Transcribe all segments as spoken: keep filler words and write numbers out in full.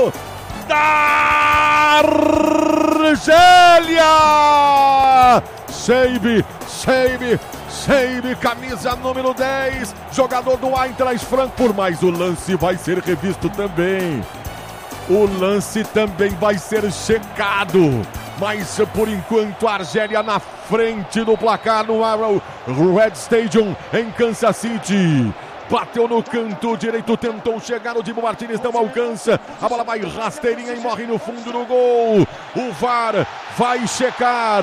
goleiro da Argélia! Shaibi, Shaibi, Shaibi, camisa número dez, jogador do Eintracht Frankfurt, mas o lance vai ser revisto também. O lance também vai ser checado. Mas por enquanto a Argélia na frente do placar no Arrowhead Stadium em Kansas City. Bateu no canto direito, tentou chegar, o Dibu Martínez não alcança. A bola vai rasteirinha e morre no fundo do gol. O V A R vai checar.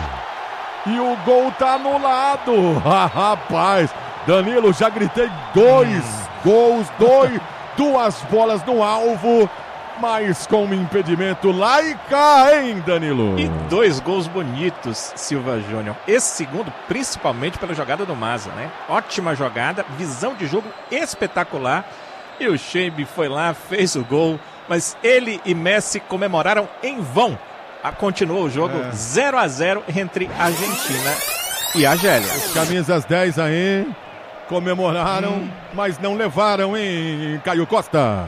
E o gol tá anulado. Ah, rapaz, Danilo, já gritei dois gols, dois, duas bolas no alvo. Mas com um impedimento lá e cá, hein, Danilo? E dois gols bonitos, Silva Júnior. Esse segundo, principalmente pela jogada do Maza, né? Ótima jogada, visão de jogo espetacular. E o Shaibi foi lá, fez o gol. Mas ele e Messi comemoraram em vão. Continuou o jogo é. zero a zero entre a Argentina e a Argélia. Os camisas dez aí comemoraram, hum. mas não levaram, hein, Caio Costa?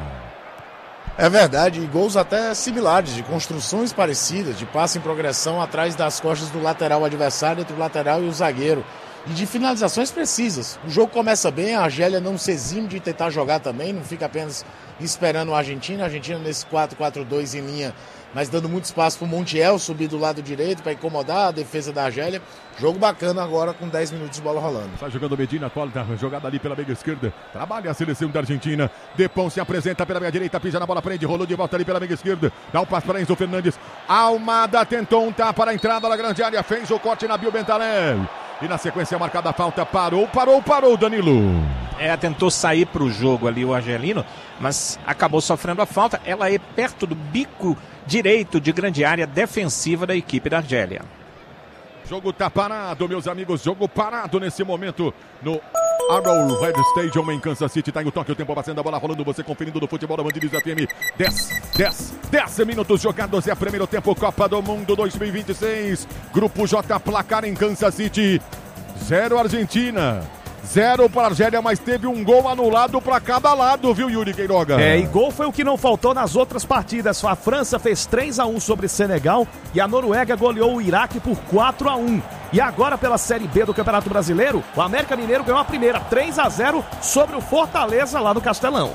É verdade, e gols até similares, de construções parecidas, de passe em progressão atrás das costas do lateral adversário, entre o lateral e o zagueiro. E de finalizações precisas. O jogo começa bem, a Argélia não se exime de tentar jogar também, não fica apenas esperando a Argentina. A Argentina nesse quatro quatro dois em linha, mas dando muito espaço para o Montiel subir do lado direito para incomodar a defesa da Argélia. Jogo bacana agora com dez minutos de bola rolando. Está jogando Medina, Poli, tá jogada ali pela meia esquerda. Trabalha a seleção da Argentina. Depão se apresenta pela meia direita, pisa na bola, prende, rolou de volta ali pela meia esquerda. Dá um passo para Enzo Fernandes. Almada tentou um tapa para a entrada da grande área, fez o corte na Bill Bentaleb. E na sequência marcada a falta, parou, parou, parou, Danilo. É, tentou sair para o jogo ali o argelino, mas acabou sofrendo a falta. Ela é perto do bico direito de grande área defensiva da equipe da Argélia. Jogo tá parado, meus amigos, jogo parado nesse momento no Arrowhead Stadium em Kansas City. Tá em o toque, o tempo passando, a bola rolando, você conferindo do futebol da Band News F M. dez, dez, dez minutos jogados, é primeiro tempo, Copa do Mundo dois mil e vinte e seis. Grupo J, placar em Kansas City. Zero Argentina, zero para a Argélia, mas teve um gol anulado para cada lado, viu, Yuri Queiroga? É, e gol foi o que não faltou nas outras partidas. A França fez três a um sobre Senegal e a Noruega goleou o Iraque por quatro a um. E agora pela Série B do Campeonato Brasileiro, o América Mineiro ganhou a primeira três a zero sobre o Fortaleza lá no Castelão.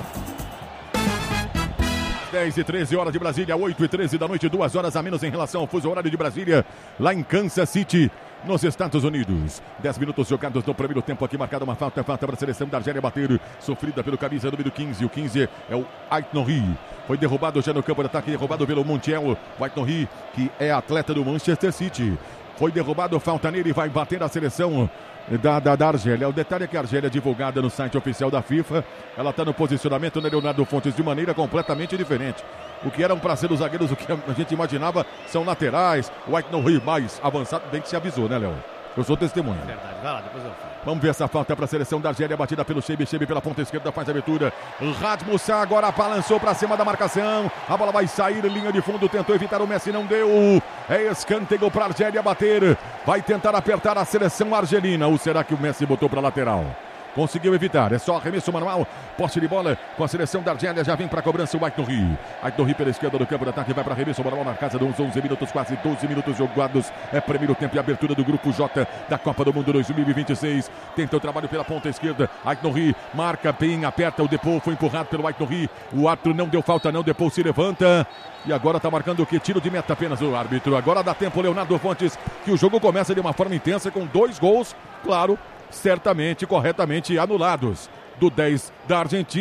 dez e treze horas de Brasília, oito e treze da noite, duas horas a menos em relação ao fuso horário de Brasília, lá em Kansas City, nos Estados Unidos. dez minutos jogados no primeiro tempo, aqui marcada uma falta, falta para a seleção da Argélia bater, sofrida pelo camisa número quinze, o quinze é o Aït-Nouri. Foi derrubado já no campo de ataque, derrubado pelo Montiel, o Aït-Nouri, que é atleta do Manchester City. Foi derrubado, falta nele e vai bater a seleção da, da, da Argélia. O detalhe é que a Argélia é divulgada no site oficial da FIFA. Ela está no posicionamento, né, Leonardo Fontes, de maneira completamente diferente. O que eram para ser os zagueiros, o que a gente imaginava, são laterais. O Aït-Nouri mais avançado, bem que se avisou, né, Léo? Eu sou testemunha. Verdade, vai lá, depois eu falo. Vamos ver essa falta para a seleção da Argélia, batida pelo Shaibi, Shaibi pela ponta esquerda, faz a abertura. Rasmussen agora balançou para cima da marcação. A bola vai sair, linha de fundo, tentou evitar o Messi, não deu. É escanteio para a Argélia bater. Vai tentar apertar a seleção argelina. Ou será que o Messi botou para a lateral? Conseguiu evitar, é só arremesso manual, poste de bola com a seleção da Argélia, já vem para a cobrança o Aït-Nouri. Aït-Nouri pela esquerda do campo de ataque, vai para arremesso manual na casa dos onze minutos, quase doze minutos jogados. É primeiro tempo e abertura do grupo J da Copa do Mundo dois mil e vinte e seis. Tenta o trabalho pela ponta esquerda, Aït-Nouri marca bem, aperta o Depô, foi empurrado pelo Aït-Nouri. O árbitro não deu falta não, Depô se levanta e agora está marcando o que? Tiro de meta apenas o árbitro. Agora dá tempo, Leonardo Fontes, que o jogo começa de uma forma intensa com dois gols, claro, certamente, corretamente anulados, do dez da Argentina.